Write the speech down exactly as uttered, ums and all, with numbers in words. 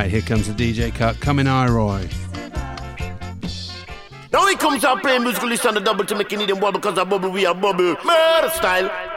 Okay, here comes the D J cut. Coming, Iroy. Now he comes out playing musical list on the double to make you need them wobble, because I bubble, we are bubble. Murder style.